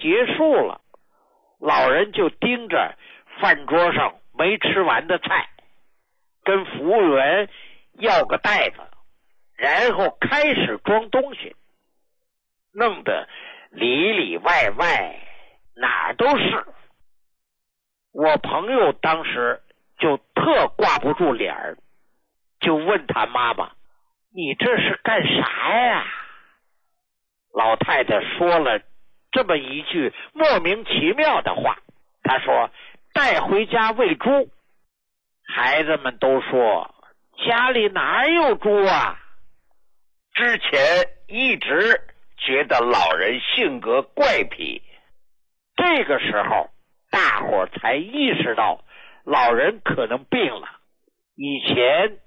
结束了，老人就盯着饭桌上没吃完的菜，跟服务员要个袋子，然后开始装东西，弄得里里外外哪儿都是。我朋友当时就特挂不住脸儿，就问他妈妈：“你这是干啥呀？”老太太说了这么一句莫名其妙的话，她说：“带回家喂猪。”孩子们都说：“家里哪有猪啊？” 之前一直觉得老人性格怪癖， 这个时候大伙才意识到老人可能病了。以前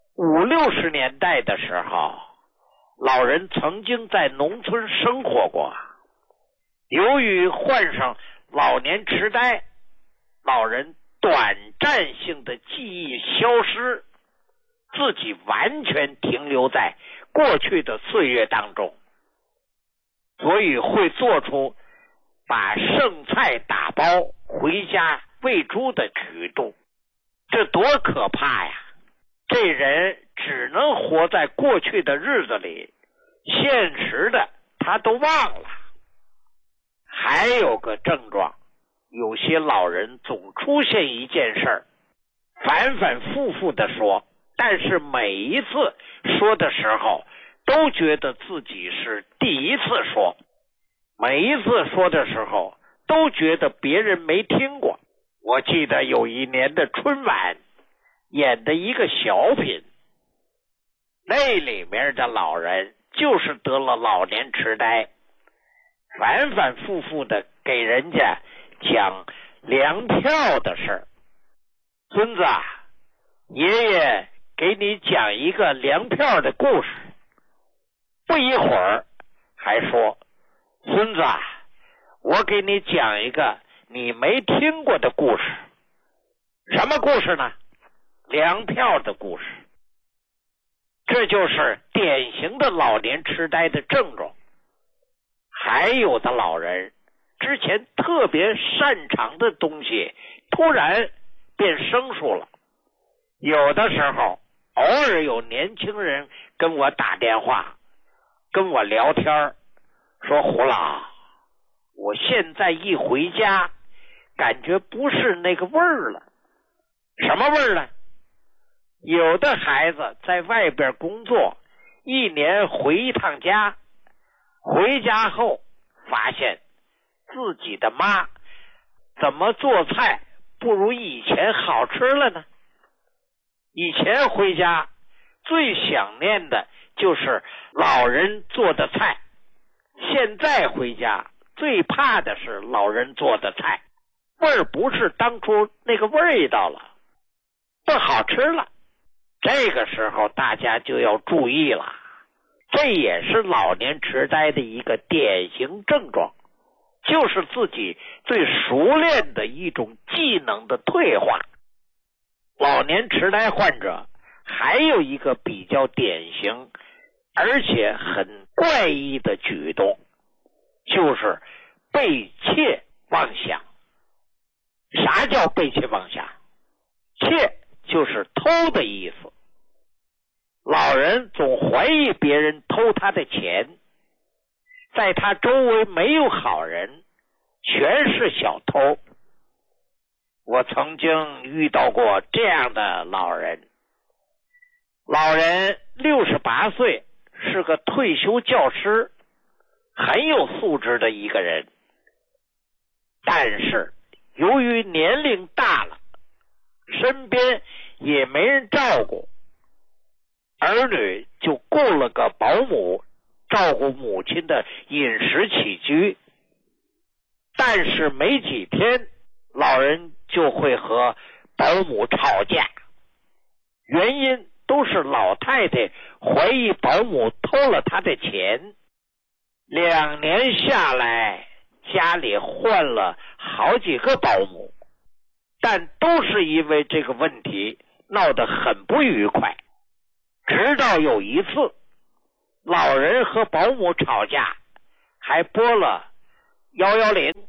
50、60年代的时候，老人曾经在农村生活过，由于患上老年痴呆，老人短暂性的记忆消失，自己完全停留在过去的岁月当中，所以会做出把剩菜打包回家喂猪的举动。这多可怕呀！这人只能活在过去的日子里，现实的他都忘了。还有个症状，有些老人总出现一件事儿，反反复复的说，但是每一次说的时候都觉得自己是第一次说，每一次说的时候都觉得别人没听过。我记得有一年的春晚演的一个小品，那里面的老人就是得了老年痴呆，反反复复的给人家讲粮票的事儿。孙子啊，爷爷给你讲一个粮票的故事。不一会儿还说，孙子啊，我给你讲一个你没听过的故事。什么故事呢？粮票的故事。这就是典型的老年痴呆的症状。还有的老人之前特别擅长的东西突然变生疏了。有的时候偶尔有年轻人跟我打电话跟我聊天，说胡老，我现在一回家感觉不是那个味儿了。什么味儿呢？有的孩子在外边工作，1年回一趟家，回家后发现自己的妈怎么做菜不如以前好吃了呢？以前回家最想念的就是老人做的菜，现在回家最怕的是老人做的菜，味儿不是当初那个味道了，不好吃了。这个时候大家就要注意了，这也是老年痴呆的一个典型症状，就是自己最熟练的一种技能的退化。老年痴呆患者还有一个比较典型而且很怪异的举动，就是背窃妄想。啥叫背窃妄想？窃就是偷的意思。老人总怀疑别人偷他的钱，在他周围没有好人，全是小偷。我曾经遇到过这样的老人，老人68岁，是个退休教师，很有素质的一个人，但是由于年龄大了，身边也没人照顾，儿女就雇了个保姆照顾母亲的饮食起居。但是没几天，老人就会和保姆吵架，原因都是老太太怀疑保姆偷了她的钱。2年下来，家里换了好几个保姆，但都是因为这个问题闹得很不愉快。直到有一次，老人和保姆吵架，还拨了110，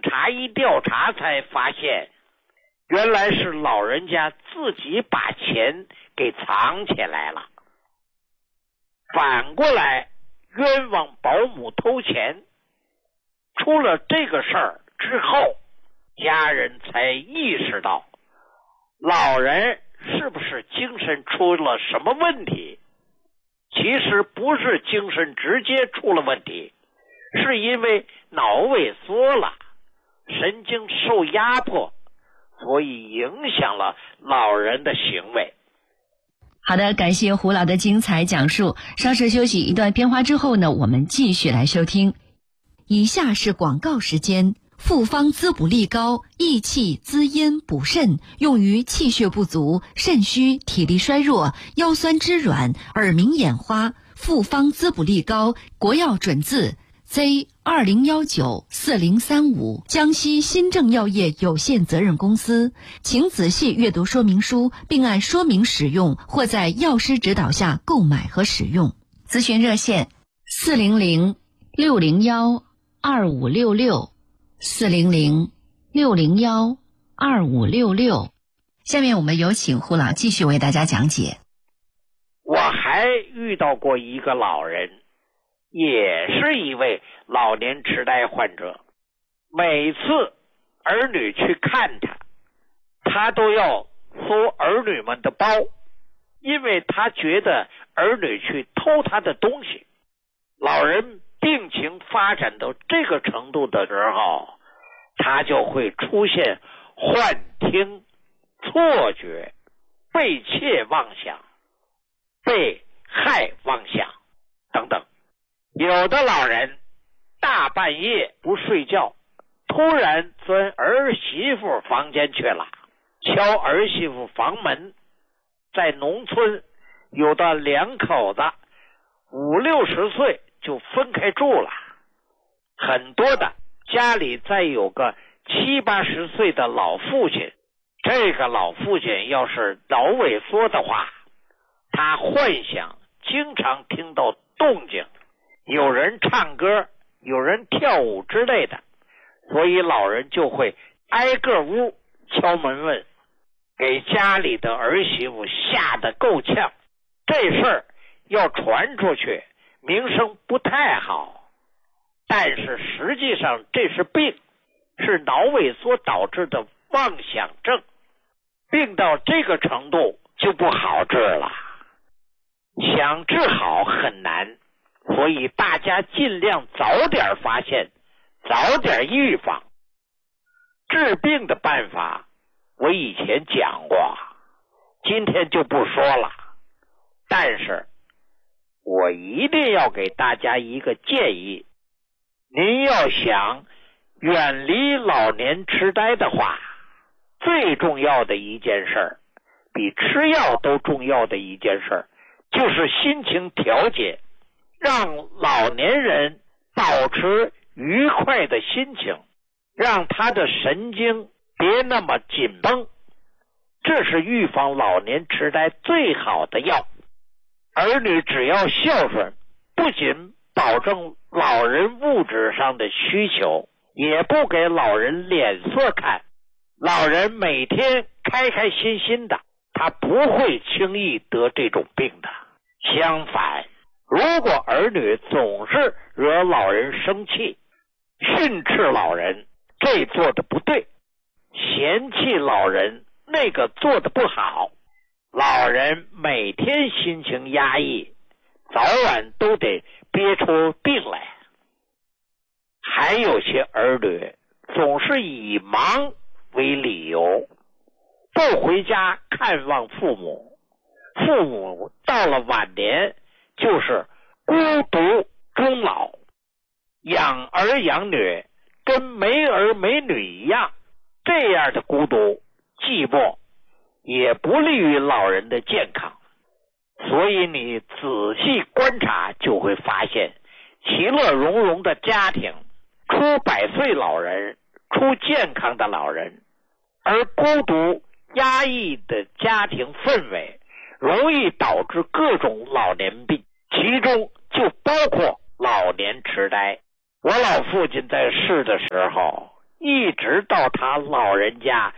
查一调查才发现，原来是老人家自己把钱给藏起来了。反过来冤枉保姆偷钱。出了这个事儿之后，家人才意识到老人是不是精神出了什么问题。其实不是精神直接出了问题，是因为脑萎缩了，神经受压迫，所以影响了老人的行为。 好的，感谢胡老的精彩讲述。稍事休息一段片花之后呢，我们继续来收听。以下是广告时间。复方滋补力高，益气滋阴补肾，用于气血不足、肾虚、体力衰弱、腰酸肢软、耳鸣眼花。复方滋补力高，国药准字 Z20194035，江西新正药业有限责任公司。请仔细阅读说明书，并按说明使用，或在药师指导下购买和使用。咨询热线400-601-2566。400-601-2566。下面我们有请胡老继续为大家讲解。 我还遇到过一个老人，也是一位老年痴呆患者。每次儿女去看他，他都要搜儿女们的包，因为他觉得儿女去偷他的东西。老人病情发展到这个程度的时候，他就会出现幻听、错觉、被窃妄想、被害妄想等等。有的老人大半夜不睡觉，突然钻儿媳妇房间去了，敲儿媳妇房门。在农村，有的两口子50-60岁就分开住了，很多的家里再有个70-80岁的老父亲，这个老父亲要是脑萎缩的话，他幻想经常听到动静，有人唱歌，有人跳舞之类的，所以老人就会挨个屋敲门问，给家里的儿媳妇吓得够呛。这事儿要传出去，名声不太好，但是实际上这是病，是脑萎缩导致的妄想症，病到这个程度就不好治了，想治好很难，所以大家尽量早点发现，早点预防。治病的办法我以前讲过，今天就不说了，但是我一定要给大家一个建议，您要想远离老年痴呆的话，最重要的一件事，比吃药都重要的一件事，就是心情调节，让老年人保持愉快的心情，让他的神经别那么紧绷，这是预防老年痴呆最好的药。儿女只要孝顺，不仅保证老人物质上的需求，也不给老人脸色看，老人每天开开心心的，他不会轻易得这种病的。相反，如果儿女总是惹老人生气，训斥老人这做的不对，嫌弃老人那个做的不好，老人每天心情压抑，早晚都得憋出病来。还有些儿女总是以忙为理由，不回家看望父母，父母到了晚年就是孤独终老，养儿养女跟没儿没女一样，这样的孤独寂寞也不利于老人的健康。所以你仔细观察就会发现，其乐融融的家庭出100岁老人，出健康的老人，而孤独压抑的家庭氛围容易导致各种老年病，其中就包括老年痴呆。我老父亲在世的时候一直到他老人家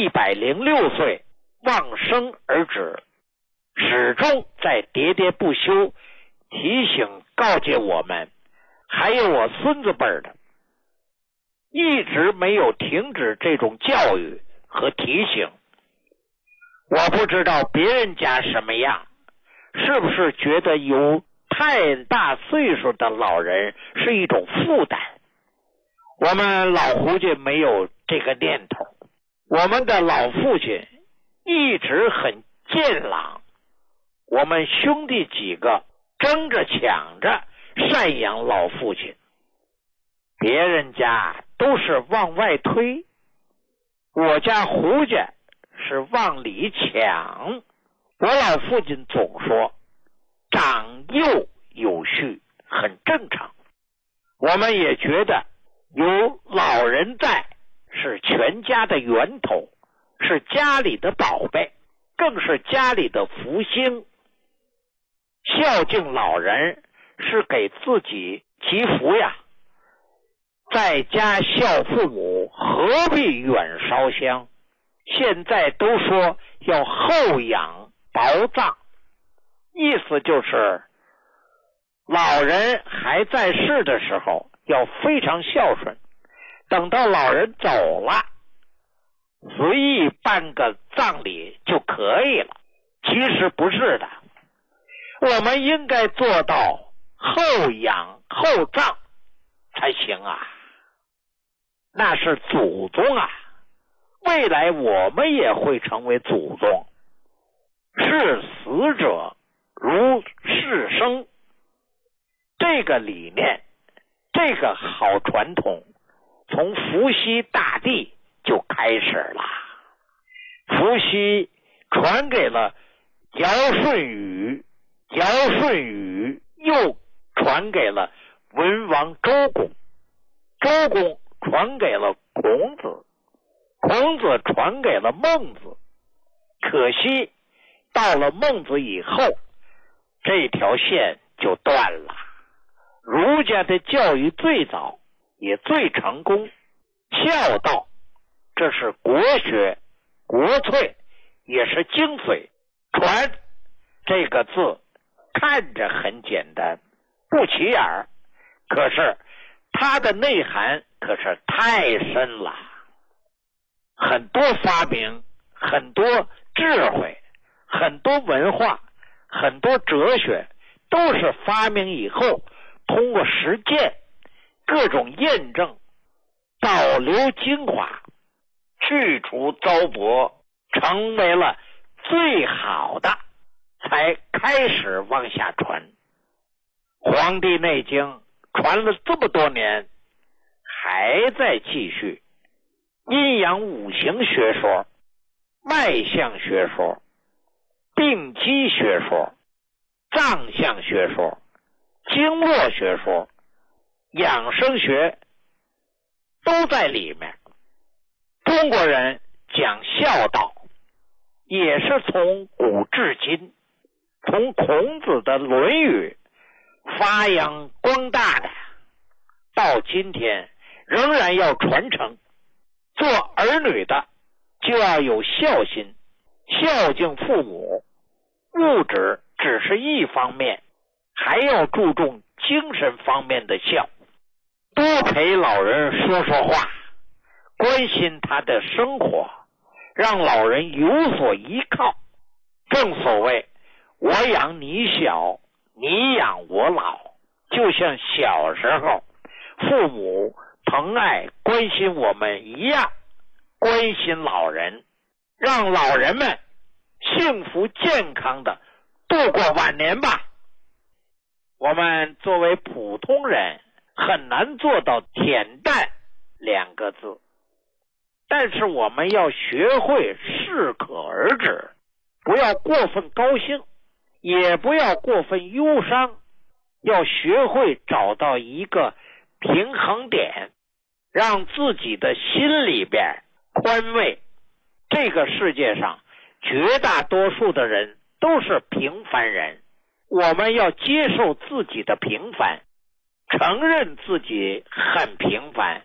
106岁往生而止，始终在喋喋不休提醒告诫我们，还有我孙子辈的，一直没有停止这种教育和提醒。我不知道别人家什么样，是不是觉得有太大岁数的老人是一种负担？我们老胡家没有这个念头，我们的老父亲一直很健朗，我们兄弟几个争着抢着赡养老父亲，别人家都是往外推，我家胡家是往里抢。我老父亲总说长幼有序，很正常。我们也觉得有老人在是全家的源头，是家里的宝贝，更是家里的福星。孝敬老人是给自己祈福呀，在家孝父母，何必远烧香？现在都说要厚养薄葬，意思就是老人还在世的时候要非常孝顺，等到老人走了，随意办个葬礼就可以了。其实不是的，我们应该做到厚养厚葬才行啊，那是祖宗啊，未来我们也会成为祖宗。视死者如视生，这个理念，这个好传统从伏羲大帝就开始了。伏羲传给了尧舜禹，尧舜禹又传给了文王周公，周公传给了孔子，孔子传给了孟子。可惜到了孟子以后，这条线就断了。儒家的教育最早也最成功，孝道这是国学国粹，也是精髓。传这个字看着很简单，不起眼，可是它的内涵可是太深了。很多发明，很多智慧，很多文化，很多哲学，都是发明以后通过实践各种验证，保留精华，去除糟粕，成为了最好的，才开始往下传。黄帝内经传了这么多年，还在继续。阴阳五行学说、脉象学说、病机学说、脏象学说、经络学说、养生学都在里面。中国人讲孝道，也是从古至今，从孔子的《论语》发扬光大的，到今天仍然要传承。做儿女的就要有孝心，孝敬父母，物质只是一方面，还要注重精神方面的孝，多陪老人说说话，关心他的生活，让老人有所依靠。正所谓我养你小，你养我老，就像小时候父母疼爱关心我们一样，关心老人，让老人们幸福健康的度过晚年吧。我们作为普通人很难做到恬淡2个字，但是我们要学会适可而止，不要过分高兴，也不要过分忧伤，要学会找到一个平衡点，让自己的心里边宽慰。这个世界上绝大多数的人都是平凡人，我们要接受自己的平凡，承认自己很平凡，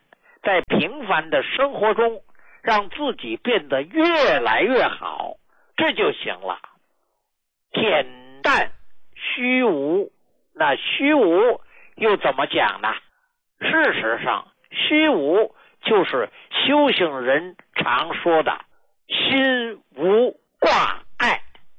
在平凡的生活中让自己变得越来越好，这就行了。恬淡虚无，那虚无又怎么讲呢？事实上，虚无就是修行人常说的心无挂碍。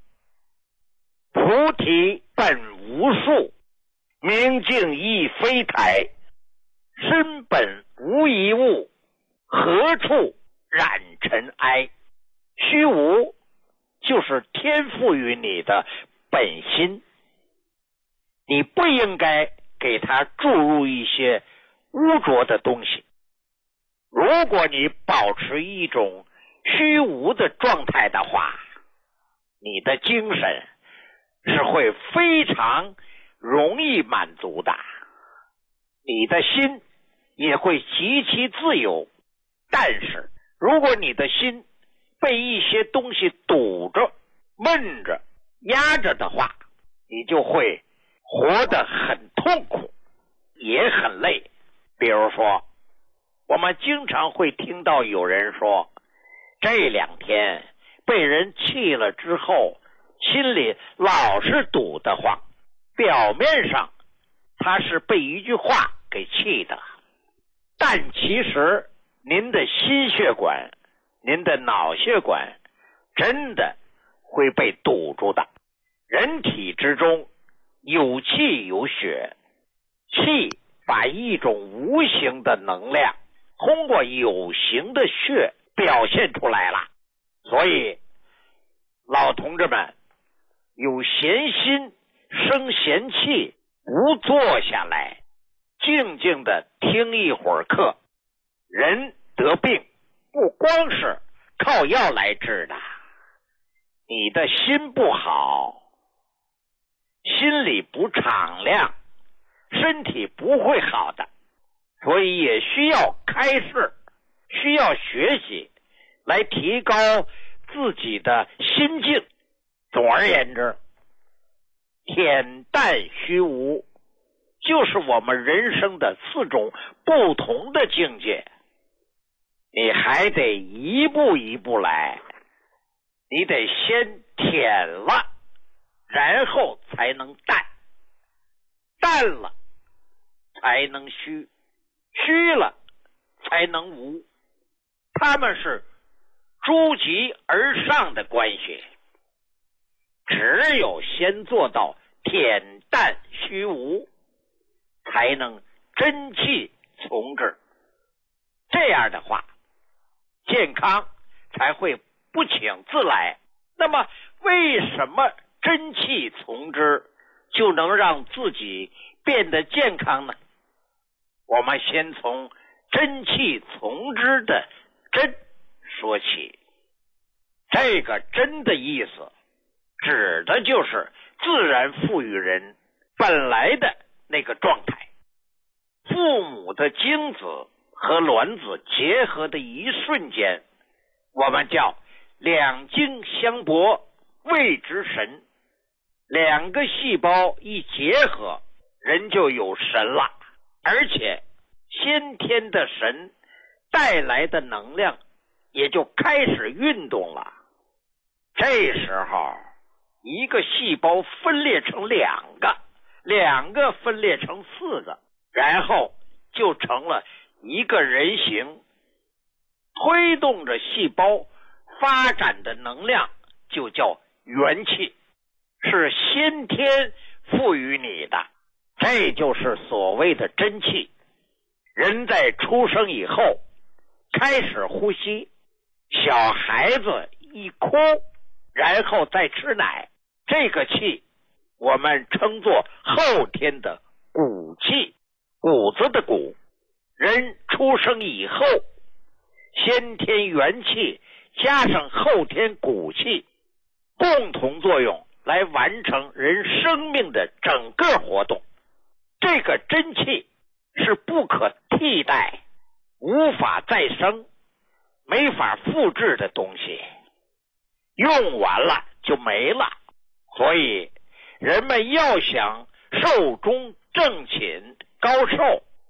菩提本无树，明镜亦非台，身本无一物，何处染尘埃。虚无就是天赋予你的本心，你不应该给它注入一些污浊的东西。如果你保持一种虚无的状态的话，你的精神是会非常容易满足的，你的心也会极其自由。但是如果你的心被一些东西堵着、闷着、压着的话，你就会活得很痛苦，也很累。比如说，我们经常会听到有人说，这2天被人气了之后，心里老是堵得慌，表面上他是被一句话给气的，但其实您的心血管、您的脑血管真的会被堵住的。人体之中有气有血，气把一种无形的能量通过有形的血表现出来了。所以老同志们，有闲心生闲气，不坐下来静静的听一会儿课。人得病不光是靠药来治的，你的心不好，心里不敞亮，身体不会好的。所以也需要开示，需要学习来提高自己的心境。总而言之，恬淡虚无就是我们人生的4种不同的境界。你还得一步一步来，你得先恬了，然后才能淡，淡了才能虚，虚了才能无，他们是诸级而上的关系。只有先做到恬淡虚无，才能真气从之。这样的话，健康才会不请自来。那么为什么真气从之就能让自己变得健康呢？我们先从真气从之的真说起。这个真的意思指的就是自然赋予人本来的那个状态。父母的精子和卵子结合的一瞬间，我们叫两精相搏，谓之神。2个细胞一结合，人就有神了，而且先天的神带来的能量也就开始运动了。这时候一个细胞分裂成2个，2个分裂成4个，然后就成了一个人形。推动着细胞发展的能量就叫元气，是先天赋予你的，这就是所谓的真气。人在出生以后开始呼吸，小孩子一哭，然后再吃奶，这个气我们称作后天的骨气，谷子的谷。人出生以后，先天元气加上后天骨气，共同作用来完成人生命的整个活动。这个真气是不可替代、无法再生、没法复制的东西，用完了就没了。所以人们要想寿终正寝、高寿，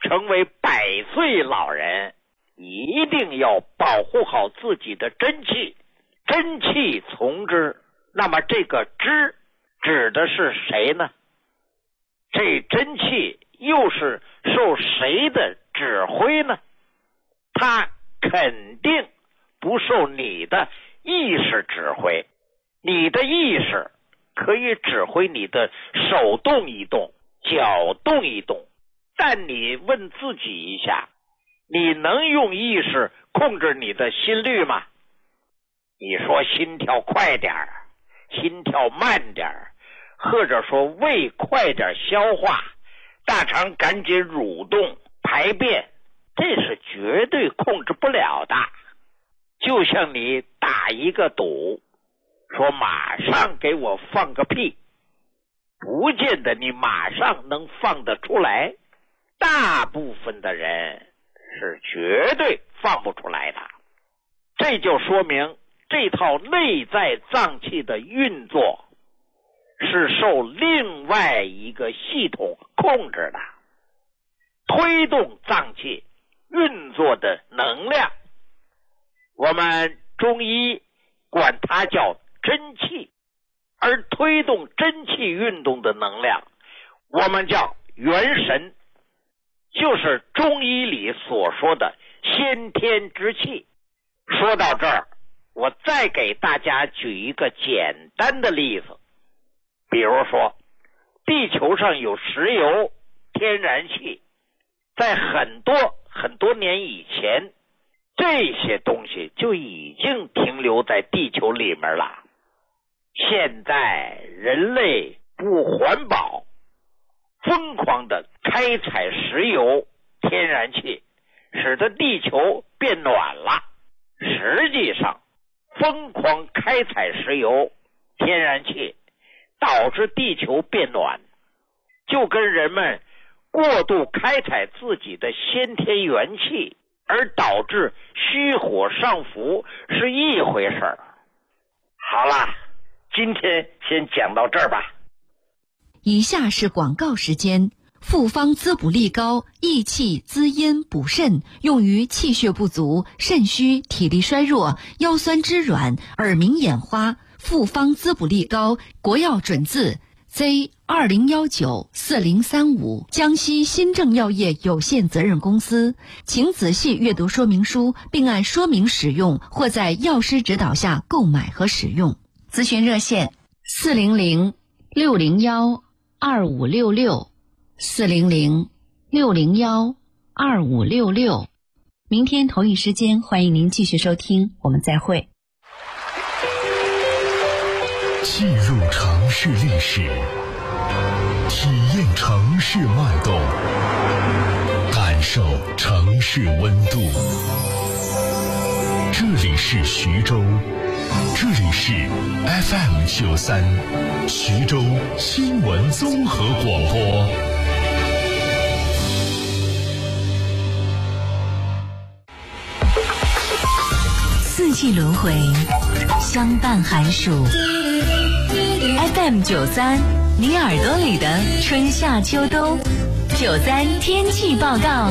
成为100岁老人，一定要保护好自己的真气，真气从之。那么这个之指的是谁呢？这真气又是受谁的指挥呢？它肯定不受你的意识指挥，你的意识可以指挥你的手动一动，脚动一动，但你问自己一下，你能用意识控制你的心率吗？你说心跳快点儿，心跳慢点儿，或者说胃快点消化，大肠赶紧蠕动排便，这是绝对控制不了的。就像你打一个赌，说马上给我放个屁，不见得你马上能放得出来，大部分的人是绝对放不出来的。这就说明这套内在脏器的运作是受另外一个系统控制的，推动脏器运作的能量，我们中医管它叫真气，而推动真气运动的能量我们叫元神，就是中医里所说的先天之气。说到这儿，我再给大家举一个简单的例子，比如说地球上有石油、天然气，在很多年以前，这些东西就已经停留在地球里面了。现在人类不环保，疯狂的开采石油、天然气，使得地球变暖了。实际上疯狂开采石油、天然气导致地球变暖，就跟人们过度开采自己的先天元气而导致虚火上浮是一回事儿。 好了，今天先讲到这儿吧。 以下是广告时间。复方滋补力高，益气滋阴补肾，用于气血不足、肾虚、体力衰弱、腰酸肢软、耳鸣眼花。复方滋补力高，国药准字 Z20194035，江西新政药业有限责任公司。请仔细阅读说明书，并按说明使用，或在药师指导下购买和使用。咨询热线400-601-2566。400-601-2566。明天同一时间，欢迎您继续收听，我们再会。 进入城市历史，体验城市脉动，感受城市温度。这里是徐州，这里是 FM93 徐州新闻综合广播。 四季轮回，相伴寒暑。FM93，你耳朵里的春夏秋冬。93天气报告。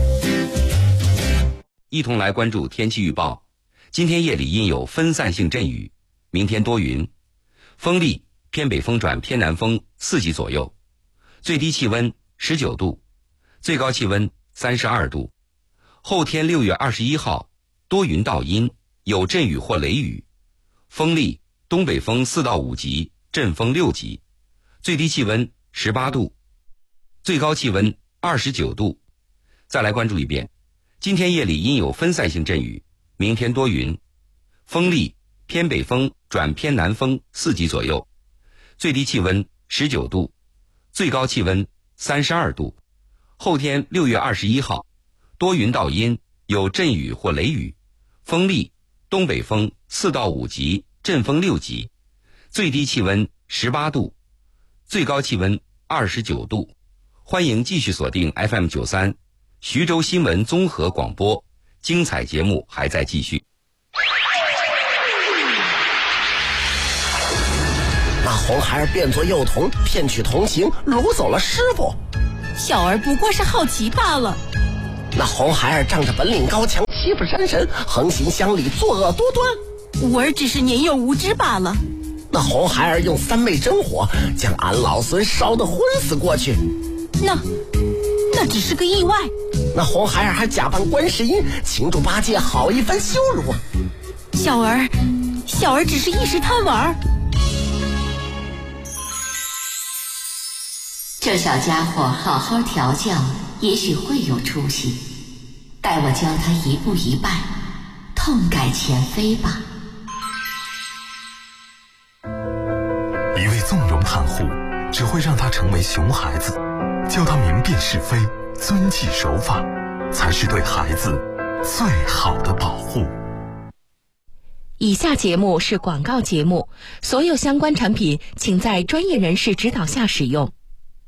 一同来关注天气预报。今天夜里阴有分散性阵雨，明天多云，风力偏北风转偏南风4级左右，最低气温19度，最高气温32度。后天6月21号多云到阴，有阵雨或雷雨，风力东北风4到5级，阵风6级，最低气温18度，最高气温29度。再来关注一遍，今天夜里阴有分散性阵雨，明天多云，风力偏北风转偏南风4级左右，最低气温19度，最高气温32度。后天6月21号多云到阴，有阵雨或雷雨，风力东北风4到5级，阵风6级，最低气温18度，最高气温29度。欢迎继续锁定 FM93 徐州新闻综合广播，精彩节目还在继续。 那红孩儿变作幼童，骗取同行，掳走了师傅。 小儿不过是好奇罢了。 那红孩儿仗着本领高强，欺负山神，横行乡里，作恶多端。 吾儿只是年幼无知罢了。 那红孩儿用3昧真火将俺老孙烧得昏死过去。 那只是个意外。 那红孩儿还假扮观世音，擒住八戒，好一番羞辱。 小儿只是一时贪玩。 这小家伙好好调教，也许会有出息。待我教他一步一拜，痛改前非吧。 一味纵容袒护，只会让他成为熊孩子。教他明辨是非，遵纪守法，才是对孩子最好的保护。 以下节目是广告节目，所有相关产品请在专业人士指导下使用。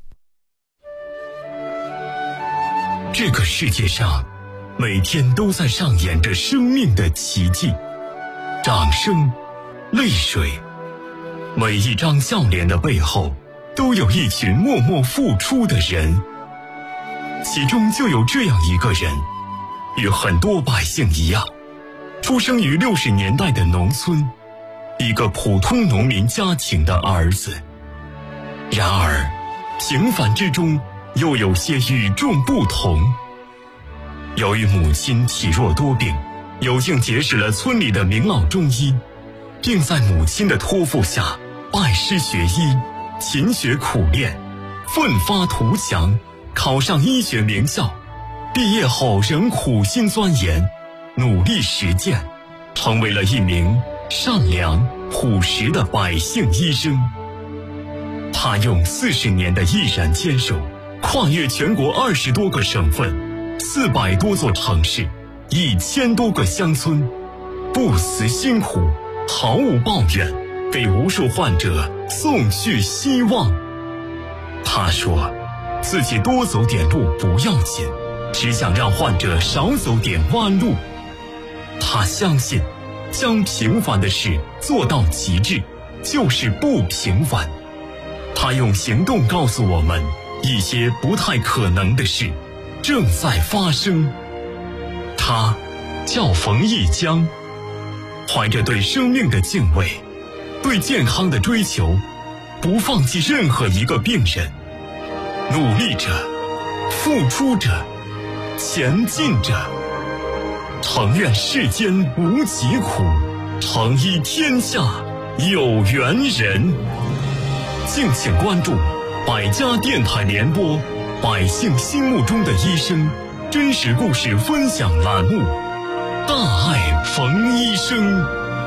这个世界上，每天都在上演着生命的奇迹，掌声、泪水，每一张笑脸的背后，都有一群默默付出的人。其中就有这样一个人，与很多百姓一样，出生于60年代的农村，一个普通农民家庭的儿子。然而，平凡之中又有些与众不同。由于母亲体弱多病，有幸结识了村里的名老中医，并在母亲的托付下拜师学医，勤学苦练，奋发图强，考上医学名校。毕业后仍苦心钻研，努力实践，成为了一名善良朴实的百姓医生。他用40年的毅然坚守，跨越全国20多个省份，400多座城市，1000多个乡村，不辞辛苦，毫无抱怨，给无数患者送去希望。他说，自己多走点路不要紧，只想让患者少走点弯路。他相信，将平凡的事做到极致，就是不平凡。他用行动告诉我们，一些不太可能的事正在发生。他叫冯一江，怀着对生命的敬畏，对健康的追求，不放弃任何一个病人，努力着，付出着，前进着。诚愿世间无疾苦，诚医天下有缘人。敬请关注百家电台联播百姓心目中的医生真实故事分享栏目，大爱冯医生。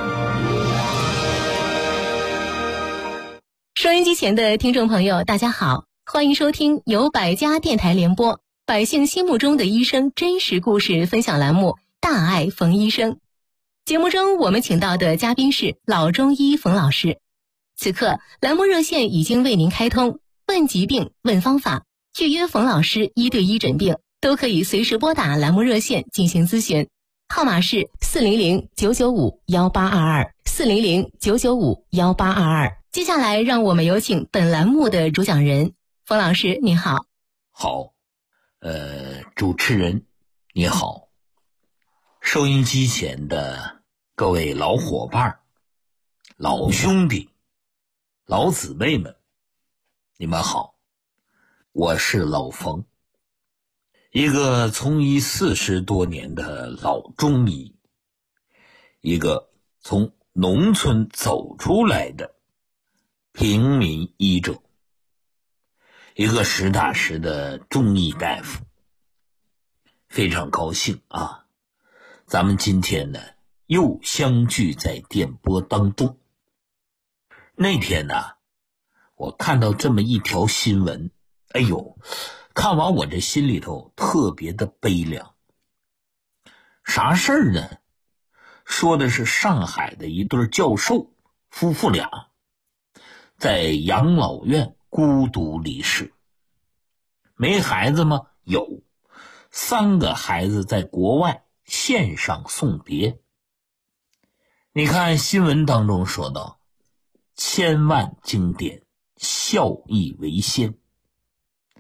收音机前的听众朋友大家好，欢迎收听由百家电台联播百姓心目中的医生真实故事分享栏目，大爱冯医生。节目中我们请到的嘉宾是老中医冯老师。此刻栏目热线已经为您开通，问疾病问方法，预约冯老师1对1诊病，都可以随时拨打栏目热线进行咨询，号码是400-995-1822 400-995-1822。接下来让我们有请本栏目的主讲人冯老师，您好。 好，主持人你好，收音机前的各位老伙伴、老兄弟、老姊妹们，你们好，我是老冯，一个从医40多年的老中医，一个从农村走出来的平民医者，一个实打实的中医大夫。非常高兴啊，咱们今天呢又相聚在电波当中。那天呢，我看到这么一条新闻，哎呦，看完我这心里头特别的悲凉。啥事儿呢？说的是上海的一对教授夫妇俩在养老院孤独离世。没孩子吗？有，3个孩子在国外线上送别。你看新闻当中说到，千万经典，孝义为先。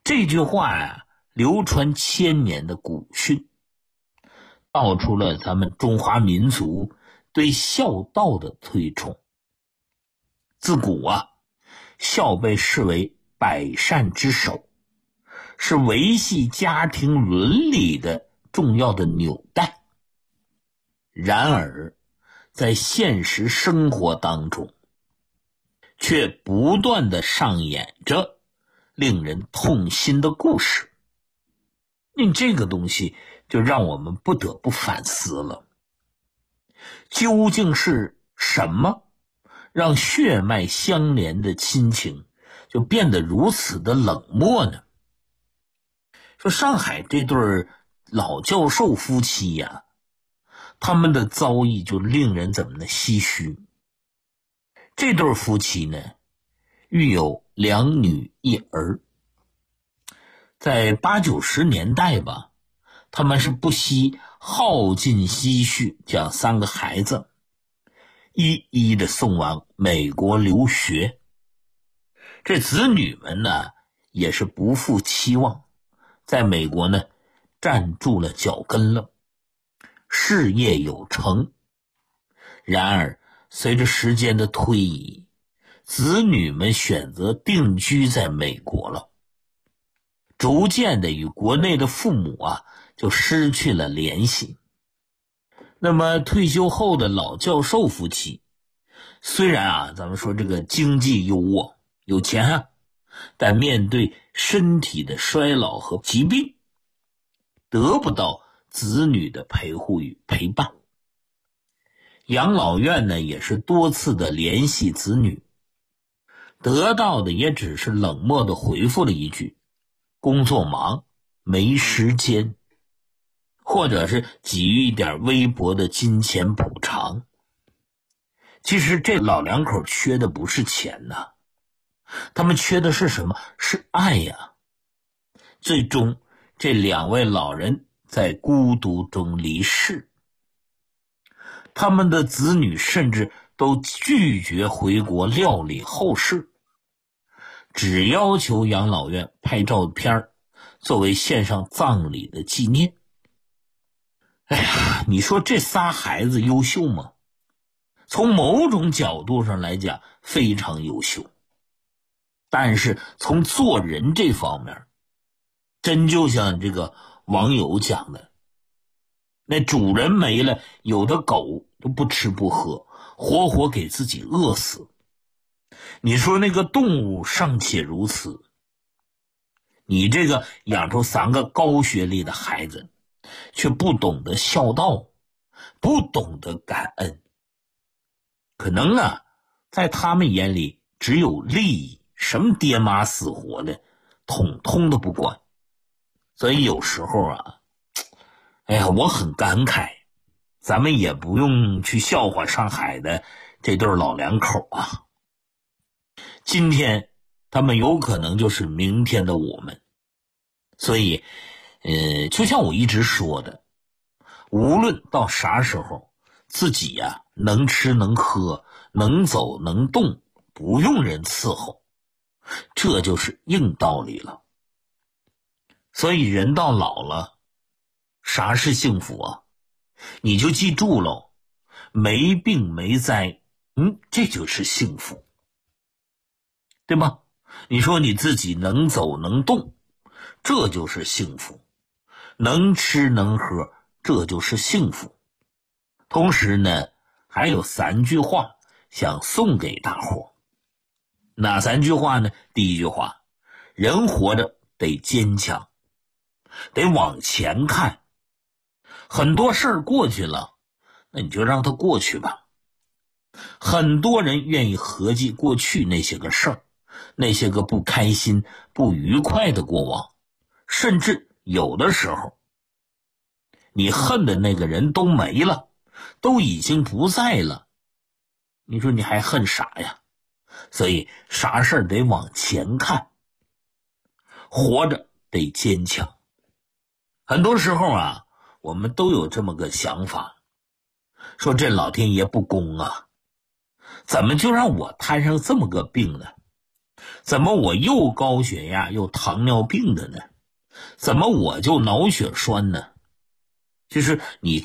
这句话呀，流传千年的古训，道出了咱们中华民族对孝道的推崇。自古啊，孝被视为百善之首，是维系家庭伦理的重要的纽带。然而在现实生活当中，却不断地上演着令人痛心的故事。这个东西就让我们不得不反思了，究竟是什么让血脉相连的亲情就变得如此的冷漠呢？说上海这对老教授夫妻呀，他们的遭遇就令人怎么的唏嘘。这对夫妻呢，育有2女1儿。在80、90年代吧，他们是不惜耗尽积蓄，将3个孩子一一的送往美国留学。这子女们呢，也是不负期望，在美国呢站住了脚跟了，事业有成。然而随着时间的推移，子女们选择定居在美国了，逐渐的与国内的父母啊就失去了联系。那么退休后的老教授夫妻，虽然啊咱们说这个经济优渥，有钱啊，但面对身体的衰老和疾病，得不到子女的陪护与陪伴。养老院呢也是多次的联系子女，得到的也只是冷漠的回复了一句工作忙没时间，或者是给予一点微薄的金钱补偿。其实这老两口缺的不是钱呐，他们缺的是什么？是爱呀。最终这2位老人在孤独中离世，他们的子女甚至都拒绝回国料理后事，只要求养老院拍照片作为献上葬礼的纪念。哎呀，你说这仨孩子优秀吗？从某种角度上来讲非常优秀，但是从做人这方面，真就像这个网友讲的，那主人没了，有的狗都不吃不喝，活活给自己饿死。你说那个动物尚且如此，你这个养出3个高学历的孩子，却不懂得孝道，不懂得感恩。可能啊，在他们眼里只有利益，什么爹妈死活的，统统都不管。所以有时候啊，哎呀，我很感慨，咱们也不用去笑话上海的这对老两口啊。今天他们有可能就是明天的我们。所以就像我一直说的，无论到啥时候，自己呀能吃能喝，能走能动，不用人伺候，这就是硬道理了。所以人到老了，啥是幸福啊？你就记住喽，没病没灾，这就是幸福，对吧？你说你自己能走能动，这就是幸福；能吃能喝，这就是幸福。同时呢，还有3句话想送给大伙。哪3句话呢？第一句话，人活着得坚强，得往前看。很多事儿过去了，那你就让它过去吧。很多人愿意合计过去那些个事儿，那些个不开心不愉快的过往，甚至有的时候你恨的那个人都没了，都已经不在了，你说你还恨啥呀？所以啥事儿得往前看，活着得坚强。很多时候啊，我们都有这么个想法，说这老天爷不公啊，怎么就让我摊上这么个病呢？ 怎么我又高血压又糖尿病的呢？怎么我就脑血栓呢？就是你